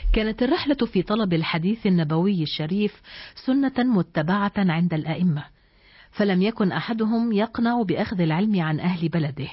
كانت الرحلة في طلب الحديث النبوي الشريف سنة متبعة عند الأئمة، فلم يكن أحدهم يقنع بأخذ العلم عن أهل بلده،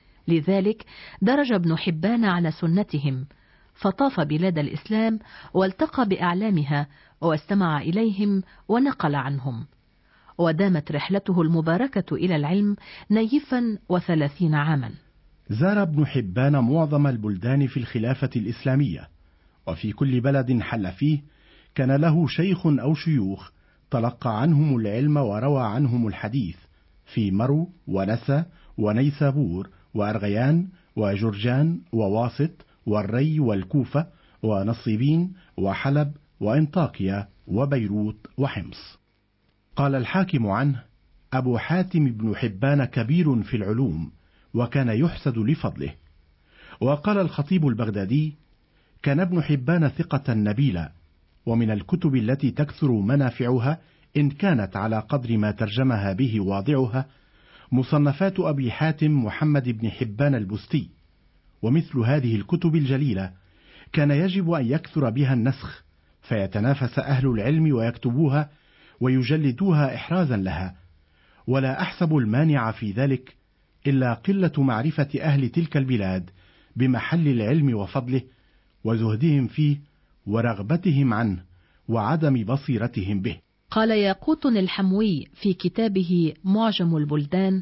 لذلك درج ابن حبان على سنتهم، فطاف بلاد الإسلام والتقى بأعلامها واستمع إليهم ونقل عنهم، ودامت رحلته المباركة إلى العلم نيفا 30 عاما. زار ابن حبان معظم البلدان في الخلافة الإسلامية، وفي كل بلد حل فيه كان له شيخ أو شيوخ تلقى عنهم العلم وروى عنهم الحديث في مرو ونسا ونيسابور وأرغيان وجرجان وواسط والري والكوفة ونصيبين وحلب وإنطاكيا وبيروت وحمص. قال الحاكم عنه: أبو حاتم بن حبان كبير في العلوم، وكان يحسد لفضله. وقال الخطيب البغدادي: كان ابن حبان ثقة نبيلا، ومن الكتب التي تكثر منافعها إن كانت على قدر ما ترجمها به واضعها مصنفات أبي حاتم محمد بن حبان البستي. ومثل هذه الكتب الجليلة كان يجب أن يكثر بها النسخ، فيتنافس أهل العلم ويكتبوها ويجلدوها إحرازا لها، ولا أحسب المانع في ذلك إلا قلة معرفة أهل تلك البلاد بمحل العلم وفضله وزهدهم فيه ورغبتهم عنه وعدم بصيرتهم به. قال ياقوت الحموي في كتابه معجم البلدان: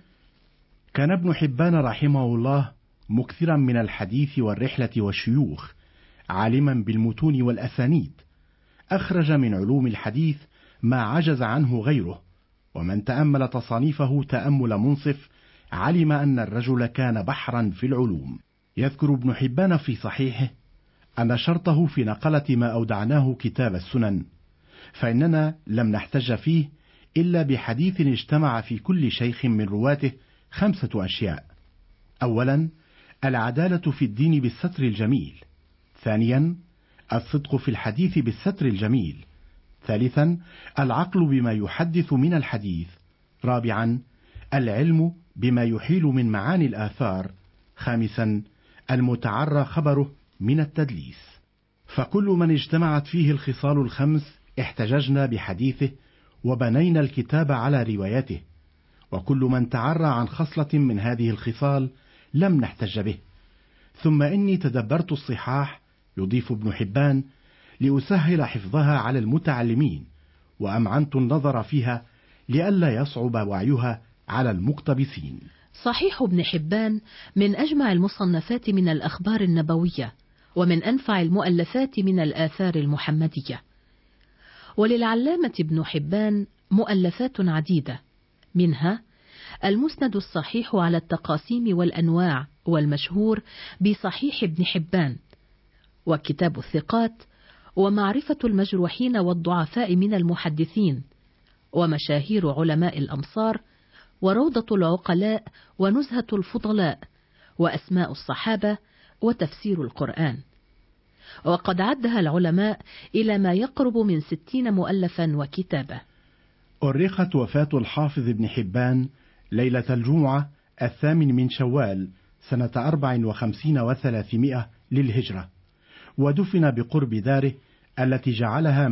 كان ابن حبان رحمه الله مكثرا من الحديث والرحلة والشيوخ، عالما بالمتون والأسانيد، أخرج من علوم الحديث ما عجز عنه غيره، ومن تأمل تصانيفه تأمل منصف علم أن الرجل كان بحرا في العلوم. يذكر ابن حبان في صحيحه أن شرطه في نقلة ما أودعناه كتاب السنن، فإننا لم نحتج فيه إلا بحديث اجتمع في كل شيخ من رواته 5 أشياء: أولا العدالة في الدين بالستر الجميل، ثانيا الصدق في الحديث بالستر الجميل، ثالثا العقل بما يحدث من الحديث، رابعا العلم بما يحيل من معاني الآثار، خامسا المتعرى خبره من التدليس. فكل من اجتمعت فيه الخصال ال5 احتججنا بحديثه وبنينا الكتاب على روايته، وكل من تعرى عن خصلة من هذه الخصال لم نحتج به. ثم إني تدبرت الصحاح، يضيف ابن حبان، لأسهل حفظها على المتعلمين، وأمعنت النظر فيها لئلا يصعب وعيها على المقتبسين. صحيح ابن حبان من أجمع المصنفات من الأخبار النبوية، ومن أنفع المؤلفات من الآثار المحمدية. وللعلامة ابن حبان مؤلفات عديدة، منها المسند الصحيح على التقاسيم والأنواع والمشهور بصحيح ابن حبان، وكتاب الثقات، ومعرفة المجروحين والضعفاء من المحدثين، ومشاهير علماء الأمصار، وروضة العقلاء، ونزهة الفضلاء، وأسماء الصحابة، وتفسير القرآن. وقد عدها العلماء إلى ما يقرب من 60 مؤلفا وكتابة. أرخت وفاة الحافظ ابن حبان ليلة الجمعة 8 من شوال سنة 54 و300 للهجرة، ودفن بقرب داره التي جعلها